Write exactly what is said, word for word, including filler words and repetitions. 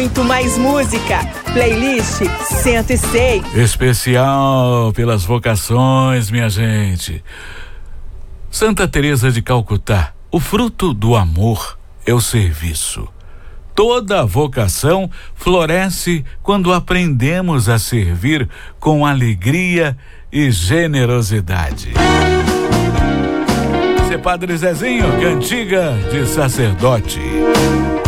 muito mais música. Playlist cento e seis. Especial pelas vocações, minha gente. Santa Teresa de Calcutá, o fruto do amor é o serviço. Toda vocação floresce quando aprendemos a servir com alegria e generosidade. Esse é Padre Zezinho, cantiga de sacerdote.